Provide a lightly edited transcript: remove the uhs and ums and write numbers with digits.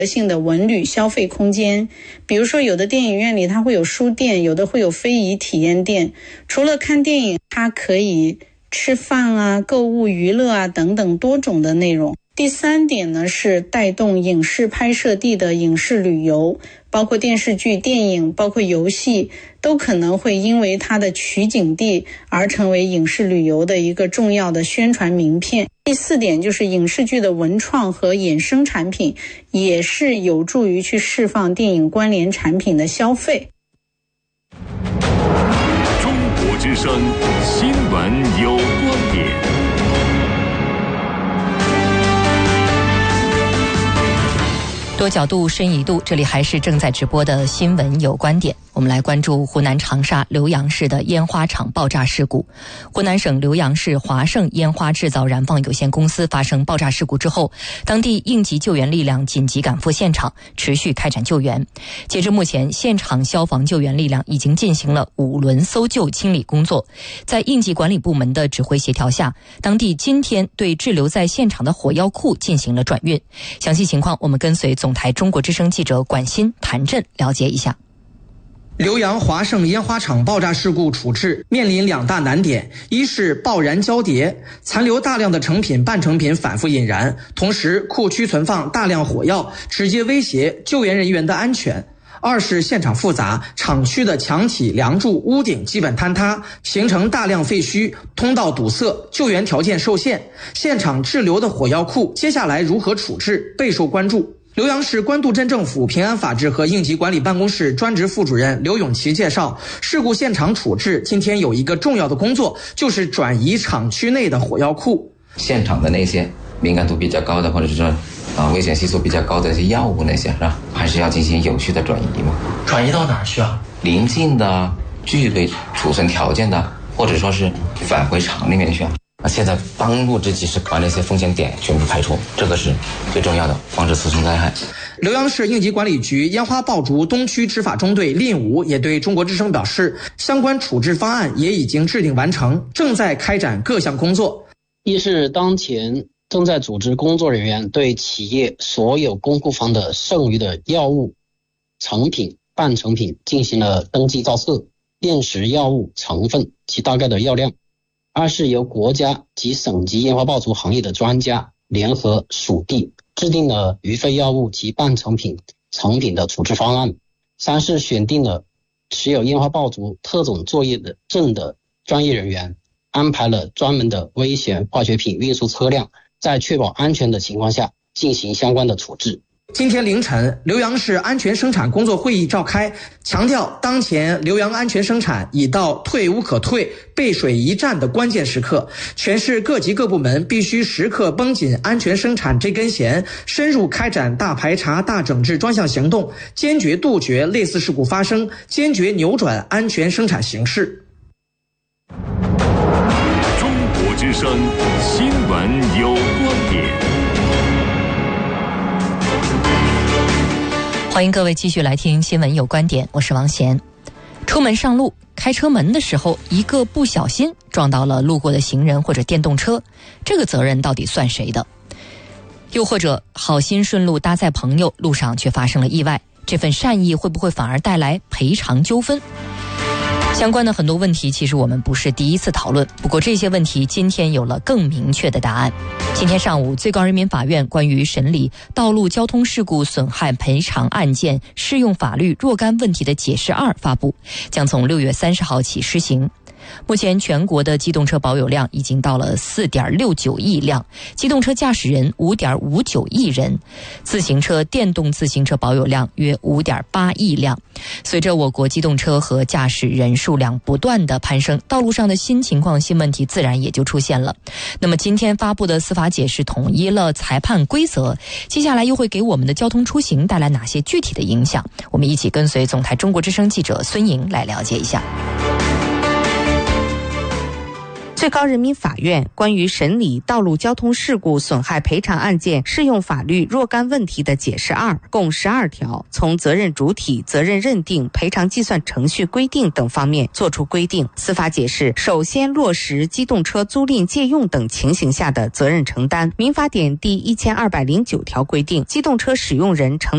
性的文旅消费空间。比如说有的电影院里它会有书店，有的会有非遗体验店。除了看电影，它可以吃饭啊、购物、娱乐啊等等多种的内容。第3点呢，是带动影视拍摄地的影视旅游，包括电视剧、电影，包括游戏，都可能会因为它的取景地而成为影视旅游的一个重要的宣传名片。第4点就是影视剧的文创和衍生产品，也是有助于去释放电影关联产品的消费。 中国之声新闻有观点。 多角度深一度，这里还是正在直播的新闻有观点。我们来关注湖南长沙浏阳市的烟花厂爆炸事故。湖南省浏阳市华盛烟花制造燃放有限公司发生爆炸事故之后，当地应急救援力量紧急赶赴现场，持续开展救援。截至目前，现场消防救援力量已经进行了5轮搜救清理工作。在应急管理部门的指挥协调下，当地今天对滞留在现场的火药库进行了转运。详细情况，我们跟随总台中国之声记者管鑫、谭震了解一下。 浏阳华盛烟花厂爆炸事故处置面临2大难点，一是爆燃交叠，残留大量的成品、半成品反复引燃，同时库区存放大量火药，直接威胁救援人员的安全；二是现场复杂，厂区的墙体、梁柱、屋顶基本坍塌，形成大量废墟，通道堵塞，救援条件受限。现场滞留的火药库接下来如何处置备受关注。浏阳市官渡镇政府平安法制和应急管理办公室专职副主任刘永奇介绍，事故现场处置今天有一个重要的工作，就是转移厂区内的火药库。 现场的那些敏感度比较高的，或者是说危险系数比较高的一些药物那些，是吧？还是要进行有序的转移嘛。 转移到哪儿去啊？ 邻近的具备储存条件的，或者说是返回厂里面去。现在当务之急是把那些风险点全部排除，这个是最重要的，防止次生灾害。 浏阳市应急管理局烟花爆竹东区执法中队令武也对中国之声表示，相关处置方案也已经制定完成，正在开展各项工作。 一是当前正在组织工作人员对企业所有公库房的剩余的药物、成品、半成品进行了登记造册，辨识药物成分及大概的药量。二是由国家及省级烟花爆竹行业的专家联合属地制定了余废药物及半成品、成品的处置方案。三是选定了持有烟花爆竹特种作业的证的专业人员，安排了专门的危险化学品运输车辆，在确保安全的情况下进行相关的处置。 今天凌晨，浏阳市安全生产工作会议召开，强调当前浏阳安全生产已到退无可退、背水一战的关键时刻，全市各级各部门必须时刻绷紧安全生产这根弦，深入开展大排查、大整治专项行动，坚决杜绝类似事故发生，坚决扭转安全生产形势。 中国之声新闻有观点。 欢迎各位继续来听新闻有观点，我是王贤。出门上路，开车门的时候，一个不小心撞到了路过的行人或者电动车，这个责任到底算谁的？又或者好心顺路搭载朋友，路上却发生了意外，这份善意会不会反而带来赔偿纠纷？相关的很多问题其实我们不是第一次讨论，不过这些问题今天有了更明确的答案。今天上午，最高人民法院关于审理道路交通事故损害赔偿案件适用法律若干问题的解释2发布，将从6月30号起施行。目前全国的机动车保有量已经到了 4.69 亿辆，机动车驾驶人 5.59 亿人，自行车、电动自行车保有量约 5.8 亿辆。随着我国机动车和驾驶人数量不断的攀升，道路上的新情况、新问题自然也就出现了。那么今天发布的司法解释统一了裁判规则，接下来又会给我们的交通出行带来哪些具体的影响？我们一起跟随总台中国之声记者孙莹来了解一下。 最高人民法院关于审理道路交通事故损害赔偿案件适用法律若干问题的解释2共12条，从责任主体、责任认定、赔偿计算程序规定等方面作出规定。司法解释首先落实机动车租赁借用等情形下的责任承担。民法典第1209条规定，机动车使用人承